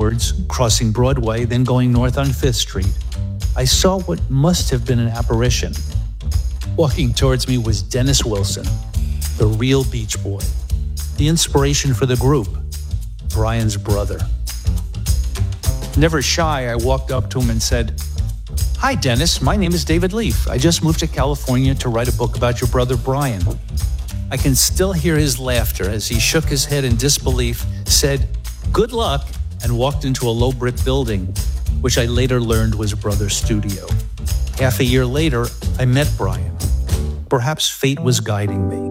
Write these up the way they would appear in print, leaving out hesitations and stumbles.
eastwards, crossing Broadway, then going north on 5th Street, I saw what must have been an apparition. Walking towards me was Dennis Wilson, the real Beach Boy, the inspiration for the group, Brian's brother. Never shy, I walked up to him and said, "Hi, Dennis. My name is David Leaf. I just moved to California to write a book about your brother, Brian." I can still hear his laughter as he shook his head in disbelief, said, "Good luck," and walked into a low brick building, which I later learned was Brother's studio. Half a year later, I met Brian. Perhaps fate was guiding me.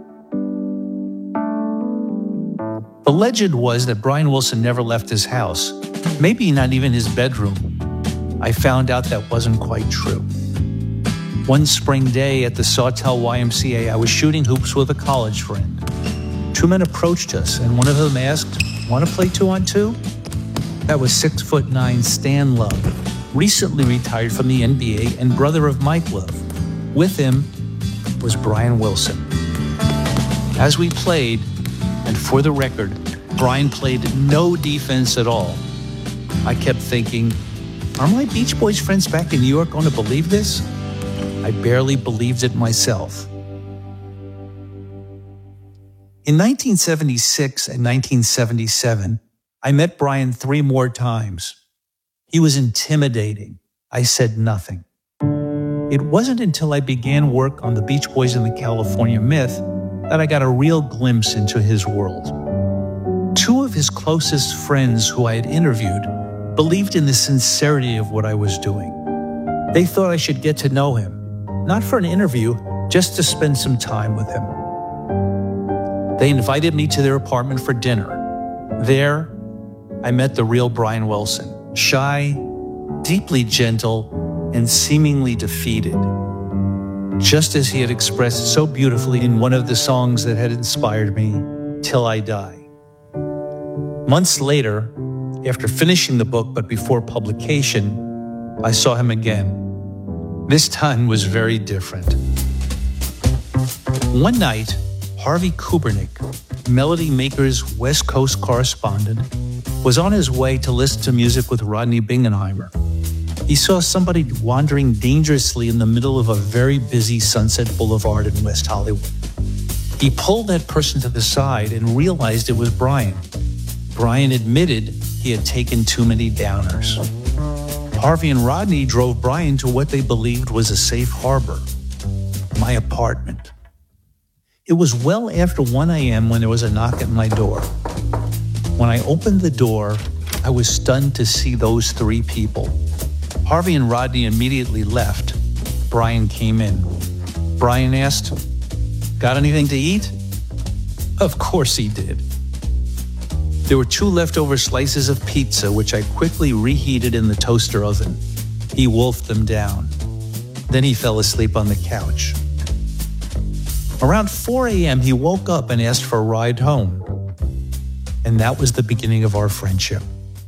The legend was that Brian Wilson never left his house, maybe not even his bedroom. I found out that wasn't quite true. One spring day at the Sawtell YMCA, I was shooting hoops with a college friend. Two men approached us, and one of them asked, "Want to play 2-on-2? That was 6'9" Stan Love, recently retired from the NBA and brother of Mike Love. With him was Brian Wilson. As we played, and for the record, Brian played no defense at all, I kept thinking, are my Beach Boys friends back in New York going to believe this? I barely believed it myself. In 1976 and 1977, I met Brian 3 more times. He was intimidating. I said nothing. It wasn't until I began work on the Beach Boys and the California Myth that I got a real glimpse into his world. 2 of his closest friends who I had interviewed believed in the sincerity of what I was doing. They thought I should get to know him, not for an interview, just to spend some time with him. They invited me to their apartment for dinner. There, I met the real Brian Wilson, shy, deeply gentle, and seemingly defeated, just as he had expressed so beautifully in one of the songs that had inspired me, Till I Die. Months later, after finishing the book but before publication, I saw him again. This time was very different. One night, Harvey Kubernik, Melody Maker's West Coast correspondent, was on his way to listen to music with Rodney Bingenheimer. He saw somebody wandering dangerously in the middle of a very busy Sunset Boulevard in West Hollywood. He pulled that person to the side and realized it was Brian. Brian admitted he had taken too many downers. Harvey and Rodney drove Brian to what they believed was a safe harbor, my apartment. It was well after 1 a.m. when there was a knock at my door. When I opened the door, I was stunned to see those 3 people. Harvey and Rodney immediately left. Brian came in. Brian asked, "Got anything to eat?" Of course he did. There were 2 leftover slices of pizza, which I quickly reheated in the toaster oven. He wolfed them down. Then he fell asleep on the couch. Around 4 a.m., he woke up and asked for a ride home. And that was the beginning of our friendship.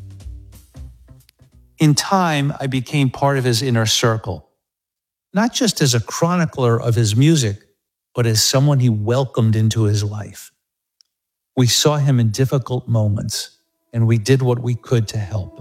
In time, I became part of his inner circle, not just as a chronicler of his music, but as someone he welcomed into his life. We saw him in difficult moments, and we did what we could to help.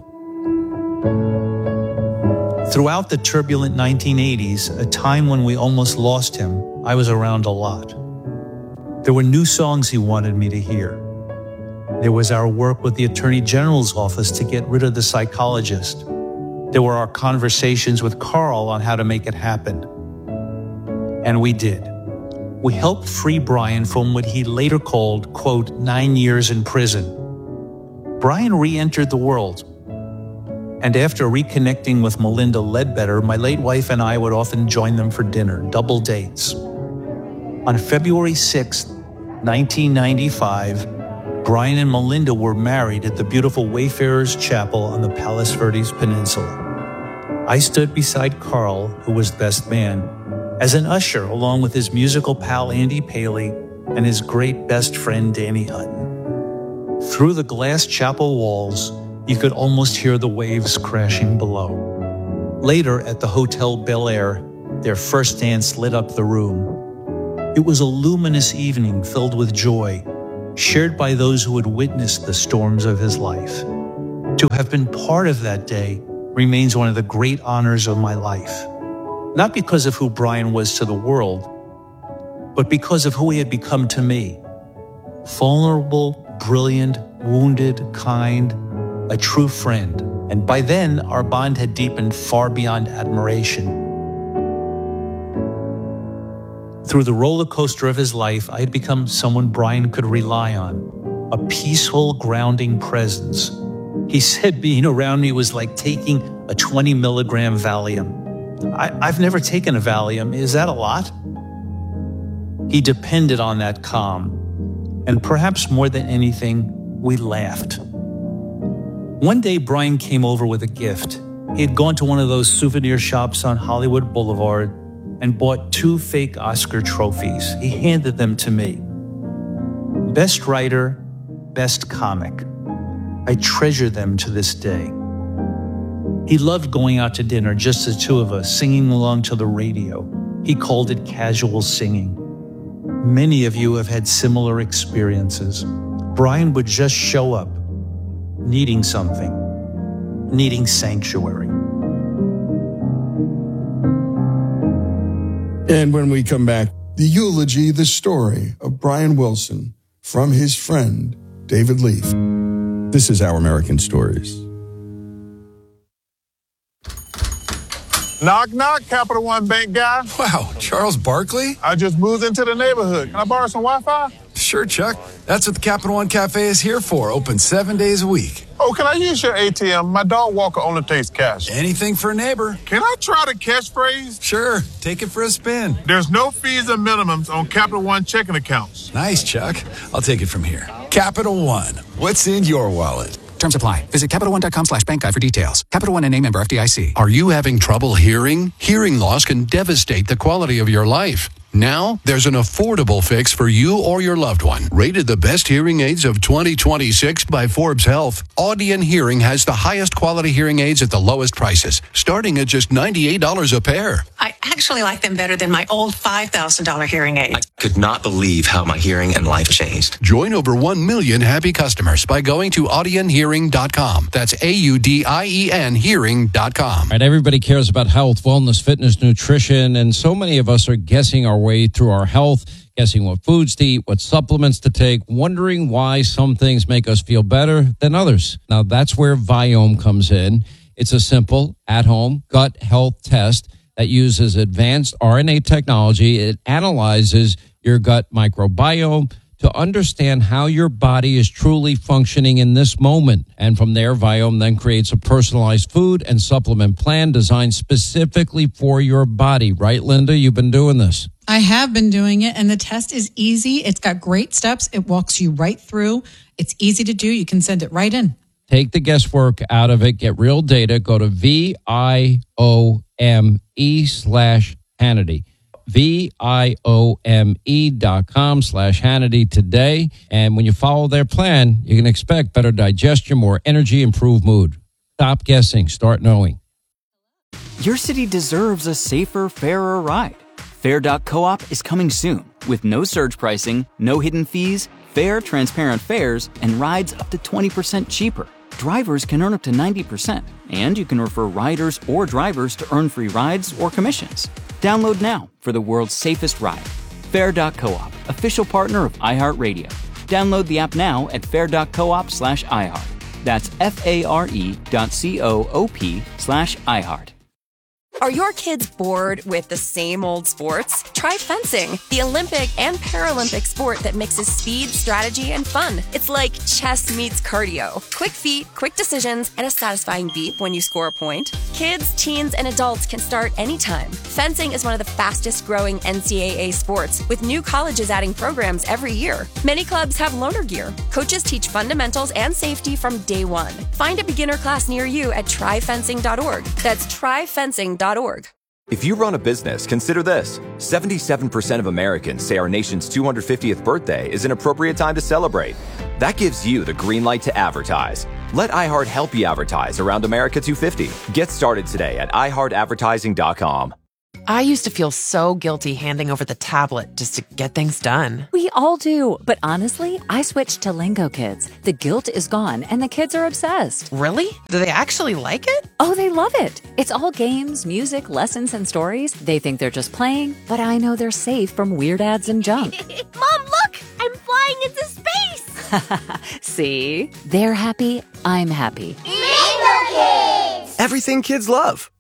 Throughout the turbulent 1980s, a time when we almost lost him, I was around a lot. There were new songs he wanted me to hear. There was our work with the Attorney General's office to get rid of the psychologist. There were our conversations with Carl on how to make it happen. And we did. We helped free Brian from what he later called, quote, 9 years in prison. Brian re-entered the world. And after reconnecting with Melinda Ledbetter, my late wife and I would often join them for dinner, double dates. On February 6, 1995, Brian and Melinda were married at the beautiful Wayfarers Chapel on the Palos Verdes Peninsula. I stood beside Carl, who was best man, as an usher along with his musical pal Andy Paley and his great best friend Danny Hutton. Through the glass chapel walls, you could almost hear the waves crashing below. Later, at the Hotel Bel Air, their first dance lit up the room. It was a luminous evening filled with joy, shared by those who had witnessed the storms of his life. To have been part of that day remains one of the great honors of my life. Not because of who Brian was to the world, but because of who he had become to me. Vulnerable, brilliant, wounded, kind, a true friend. And by then, our bond had deepened far beyond admiration. Through the roller coaster of his life, I had become someone Brian could rely on, a peaceful, grounding presence. He said being around me was like taking a 20 milligram Valium. I've never taken a Valium. Is that a lot? He depended on that calm. And perhaps more than anything, we laughed. One day, Brian came over with a gift. He had gone to one of those souvenir shops on Hollywood Boulevard and bought 2 fake Oscar trophies. He handed them to me. Best writer, best comic. I treasure them to this day. He loved going out to dinner, just the two of us, singing along to the radio. He called it casual singing. Many of you have had similar experiences. Brian would just show up, needing something, needing sanctuary. And when we come back, the eulogy, the story of Brian Wilson from his friend, David Leaf. This is Our American Stories. Knock, knock, Capital One Bank guy. Wow, Charles Barkley? I just moved into the neighborhood. Can I borrow some Wi-Fi? Sure, Chuck. That's what the Capital One Cafe is here for. Open 7 days a week. Oh, can I use your ATM? My dog walker only takes cash. Anything for a neighbor. Can I try the catchphrase? Sure, take it for a spin. There's no fees or minimums on Capital One checking accounts. Nice, Chuck. I'll take it from here. Capital One. What's in your wallet? Terms apply. Visit CapitalOne.com/bank guide for details. Capital One and a member FDIC. Are you having trouble hearing? Hearing loss can devastate the quality of your life. Now, there's an affordable fix for you or your loved one. Rated the best hearing aids of 2026 by Forbes Health, Audion Hearing has the highest quality hearing aids at the lowest prices, starting at just $98 a pair. I actually like them better than my old $5,000 hearing aid. I could not believe how my hearing and life changed. Join over 1 million happy customers by going to audionhearing.com. That's AUDIEN hearing.com. All right, everybody cares about health, wellness, fitness, nutrition, and so many of us are guessing our way through our health, guessing what foods to eat, what supplements to take, wondering why some things make us feel better than others. Now, that's where Viome comes in. It's a simple, at-home gut health test that uses advanced RNA technology. It analyzes your gut microbiome to understand how your body is truly functioning in this moment. And from there, Viome then creates a personalized food and supplement plan designed specifically for your body. Right, Linda? You've been doing this. I have been doing it, and the test is easy. It's got great steps. It walks you right through. It's easy to do. You can send it right in. Take the guesswork out of it. Get real data. Go to VIOME/Hannity. VIOME.com/Hannity today. And when you follow their plan, you can expect better digestion, more energy, improved mood. Stop guessing. Start knowing. Your city deserves a safer, fairer ride. Fair.coop is coming soon with no surge pricing, no hidden fees, fair, transparent fares, and rides up to 20% cheaper. Drivers can earn up to 90%, and you can refer riders or drivers to earn free rides or commissions. Download now for the world's safest ride. Fair.coop, official partner of iHeartRadio. Download the app now at fair.coop/iHeart. That's FARE.coop/iHeart. Are your kids bored with the same old sports? Try fencing, the Olympic and Paralympic sport that mixes speed, strategy, and fun. It's like chess meets cardio. Quick feet, quick decisions, and a satisfying beep when you score a point. Kids, teens, and adults can start anytime. Fencing is one of the fastest growing NCAA sports, with new colleges adding programs every year. Many clubs have loaner gear. Coaches teach fundamentals and safety from day one. Find a beginner class near you at tryfencing.org. That's tryfencing.org. If you run a business, consider this. 77% of Americans say our nation's 250th birthday is an appropriate time to celebrate. That gives you the green light to advertise. Let iHeart help you advertise around America 250. Get started today at iHeartAdvertising.com. I used to feel so guilty handing over the tablet just to get things done. We all do. But honestly, I switched to Lingo Kids. The guilt is gone and the kids are obsessed. Really? Do they actually like it? Oh, they love it. It's all games, music, lessons, and stories. They think they're just playing, but I know they're safe from weird ads and junk. Mom, look! I'm flying into space! See? They're happy. I'm happy. Lingo Kids! Everything kids love.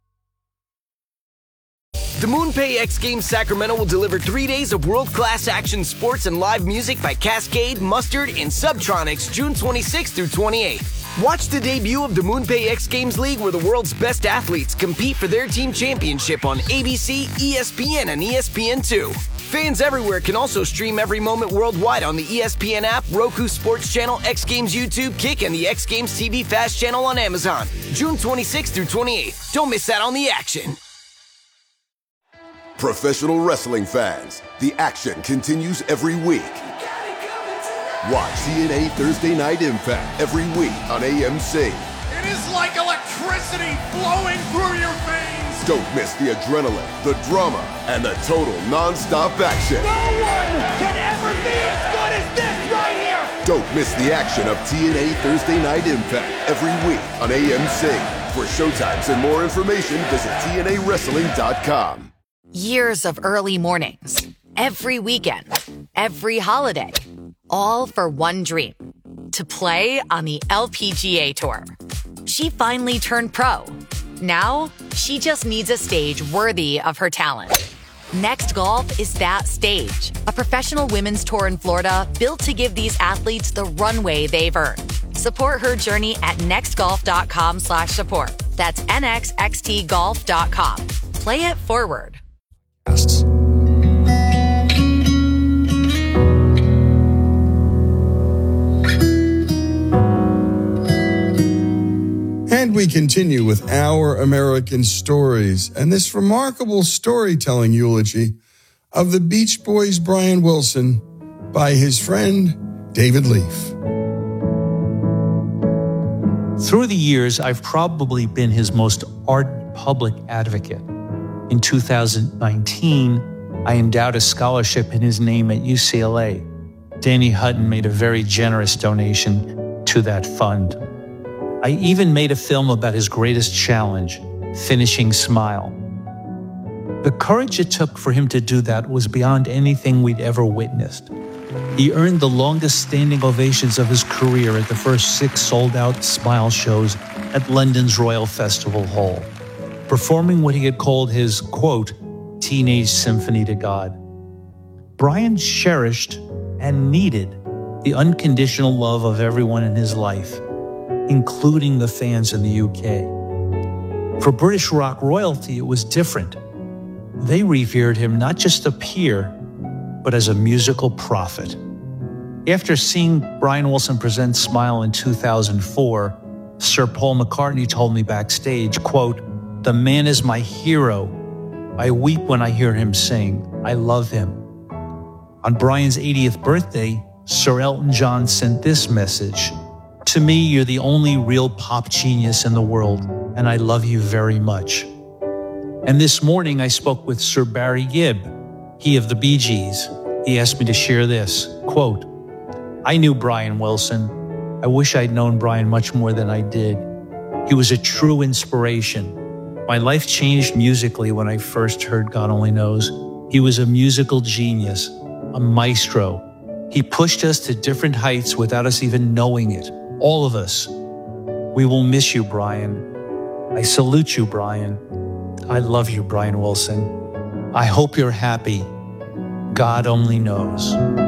The MoonPay X Games Sacramento will deliver 3 days of world-class action sports and live music by Cascade, Mustard, and Subtronics June 26th through 28th. Watch the debut of the MoonPay X Games League where the world's best athletes compete for their team championship on ABC, ESPN, and ESPN2. Fans everywhere can also stream every moment worldwide on the ESPN app, Roku Sports Channel, X Games YouTube, Kick, and the X Games TV Fast channel on Amazon. June 26th through 28th. Don't miss out on the action. Professional wrestling fans, the action continues every week. Watch TNA Thursday Night Impact every week on AMC. It is like electricity flowing through your veins. Don't miss the adrenaline, the drama, and the total non-stop action. No one can ever be as good as this right here. Don't miss the action of TNA Thursday Night Impact every week on AMC. For showtimes and more information, visit TNAWrestling.com. Years of early mornings, every weekend, every holiday, all for one dream, to play on the LPGA Tour. She finally turned pro. Now, she just needs a stage worthy of her talent. Next Golf is that stage, a professional women's tour in Florida built to give these athletes the runway they've earned. Support her journey at nextgolf.com/support. That's nxxtgolf.com. Play it forward. And we continue with Our American Stories and this remarkable storytelling eulogy of the Beach Boys' Brian Wilson by his friend David Leaf. Through the years, I've probably been his most ardent public advocate. In 2019, I endowed a scholarship in his name at UCLA. Danny Hutton made a very generous donation to that fund. I even made a film about his greatest challenge, finishing Smile. The courage it took for him to do that was beyond anything we'd ever witnessed. He earned the longest standing ovations of his career at the first 6 sold-out Smile shows at London's Royal Festival Hall, performing what he had called his, quote, teenage symphony to God. Brian cherished and needed the unconditional love of everyone in his life, including the fans in the UK. For British rock royalty, it was different. They revered him not just a peer, but as a musical prophet. After seeing Brian Wilson present Smile in 2004, Sir Paul McCartney told me backstage, quote, "The man is my hero. I weep when I hear him sing. I love him." On Brian's 80th birthday, Sir Elton John sent this message, "To me, you're the only real pop genius in the world, and I love you very much." And this morning, I spoke with Sir Barry Gibb, he of the Bee Gees. He asked me to share this, quote, "I knew Brian Wilson. I wish I'd known Brian much more than I did. He was a true inspiration. My life changed musically when I first heard God Only Knows. He was a musical genius, a maestro. He pushed us to different heights without us even knowing it. All of us. We will miss you, Brian. I salute you, Brian. I love you, Brian Wilson. I hope you're happy. God only knows."